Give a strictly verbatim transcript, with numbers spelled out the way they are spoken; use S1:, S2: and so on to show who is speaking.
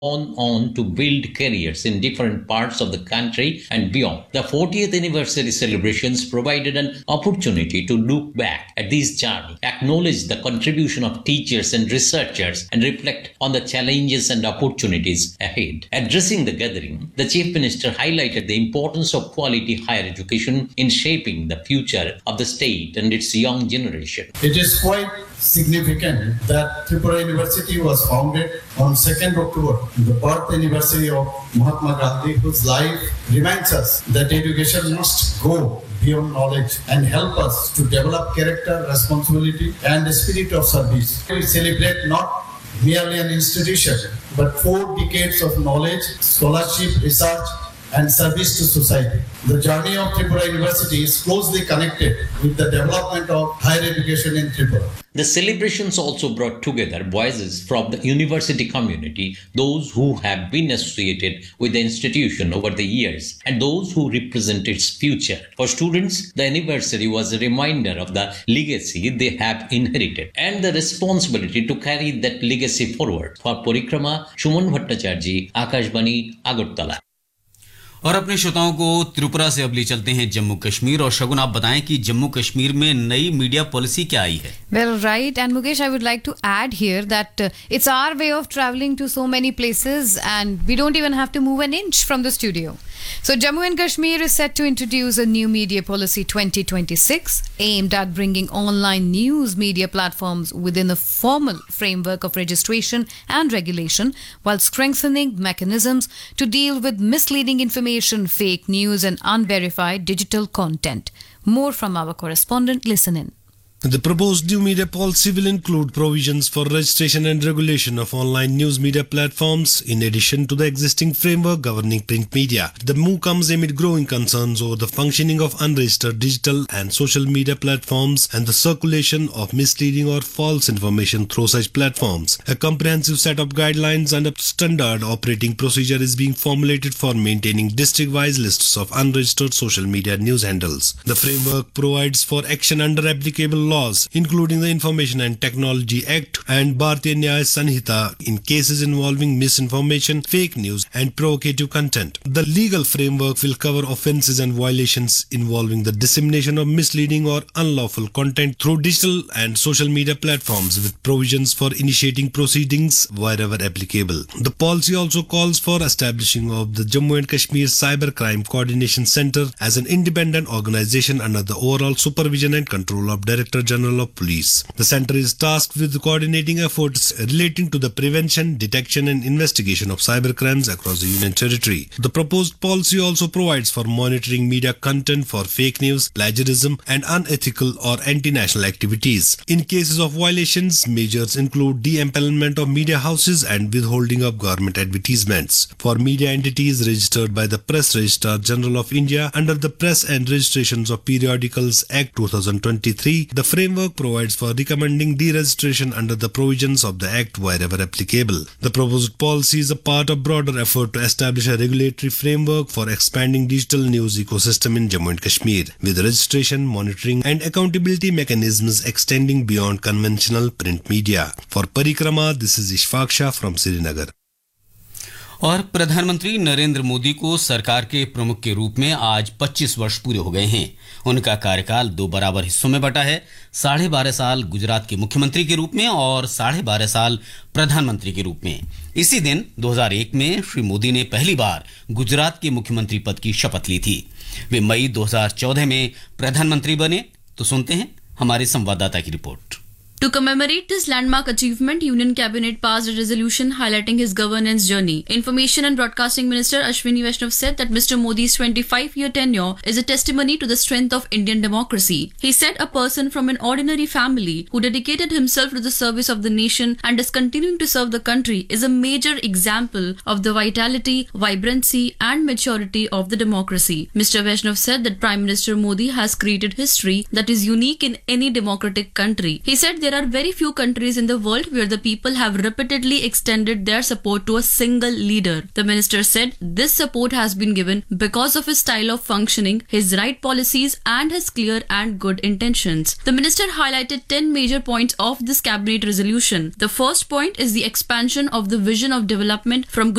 S1: on, on to build careers in different parts of the country and beyond. The fortieth anniversary celebrations provided an opportunity to look back at this journey, acknowledge the contribution of teachers and researchers, and reflect on the challenges and opportunities ahead. Addressing the gathering, the Chief Minister highlighted the importance of quality higher education in shaping the future of the state and its young generation.
S2: It is quite significant that Tripura University was founded on second of October, the birth anniversary of Mahatma Gandhi, whose life reminds us that education must go beyond knowledge and help us to develop character, responsibility, and the spirit of service. We celebrate not merely an institution, but four decades of knowledge, scholarship, research, and service to society. The journey of Tripura University is closely connected with the development of higher education in Tripura.
S1: The celebrations also brought together voices from the university community, those who have been associated with the institution over the years, and those who represent its future. For students, the anniversary was a reminder of the legacy they have inherited and the responsibility to carry that legacy forward. For Parikrama, Shuman Bhattacharya, Akashvani, Agartala.
S3: और अपने श्रोताओं को त्रिपुरा से अब ले चलते हैं जम्मू कश्मीर और शगुन आप बताएं कि जम्मू कश्मीर में नई मीडिया पॉलिसी क्या आई है
S4: Well, right, and Mukesh, I would like to add here that uh, it's our way of traveling to so many places and we don't even have to move an inch from the studio. So Jammu and Kashmir is set to introduce a new media policy twenty twenty-six aimed at bringing online news media platforms within a formal framework of registration and regulation while strengthening mechanisms to deal with misleading information, fake news and unverified digital content. More from our correspondent. Listen in.
S5: The proposed new media policy will include provisions for registration and regulation of online news media platforms in addition to the existing framework governing print media. The move comes amid growing concerns over the functioning of unregistered digital and social media platforms and the circulation of misleading or false information through such platforms. A comprehensive set of guidelines and a standard operating procedure is being formulated for maintaining district-wise lists of unregistered social media news handles. The framework provides for action under applicable laws, including the Information and Technology Act and Bharatiya Nyaya Sanhita in cases involving misinformation, fake news and provocative content. The legal framework will cover offences and violations involving the dissemination of misleading or unlawful content through digital and social media platforms with provisions for initiating proceedings wherever applicable. The policy also calls for establishing of the Jammu and Kashmir Cybercrime Coordination Centre as an independent organisation under the overall supervision and control of Director General of Police. The centre is tasked with coordinating efforts relating to the prevention, detection and investigation of cybercrimes across the Union Territory. The proposed policy also provides for monitoring media content for fake news, plagiarism and unethical or anti-national activities. In cases of violations, measures include de-empanelment of media houses and withholding of government advertisements. For media entities registered by the Press Registrar General of India under the Press and Registrations of Periodicals Act two thousand twenty-three, the framework provides for recommending deregistration under the provisions of the Act wherever applicable. The proposed policy is a part of broader effort to establish a regulatory framework for expanding digital news ecosystem in Jammu and Kashmir, with registration, monitoring and accountability mechanisms extending beyond conventional print media. For Parikrama, this is Ishfaq Shah from Srinagar.
S3: और प्रधानमंत्री नरेंद्र मोदी को सरकार के प्रमुख के रूप में आज पच्चीस वर्ष पूरे हो गए हैं। उनका कार्यकाल दो बराबर हिस्सों में बटा है, साढ़े बारह साल गुजरात के मुख्यमंत्री के रूप में और साढ़े बारह साल प्रधानमंत्री के रूप में। इसी दिन दो हज़ार एक में श्री मोदी ने पहली बार गुजरात के मुख्यमंत्री पद की शपथ ली थी। वे मई दो हज़ार चौदह में प्रधानमंत्री बने। तो सुनते हैं हमारे संवाददाता की report.
S6: To commemorate this landmark achievement, Union Cabinet passed a resolution highlighting his governance journey. Information and Broadcasting Minister Ashwini Vaishnav said that Mister Modi's twenty-five-year tenure is a testimony to the strength of Indian democracy. He said a person from an ordinary family who dedicated himself to the service of the nation and is continuing to serve the country is a major example of the vitality, vibrancy and maturity of the democracy. Mister Vaishnav said that Prime Minister Modi has created history that is unique in any democratic country. He said there There are very few countries in the world where the people have repeatedly extended their support to a single leader. The minister said this support has been given because of his style of functioning, his right policies and his clear and good intentions. The minister highlighted ten major points of this cabinet resolution. The first point is the expansion of the vision of development from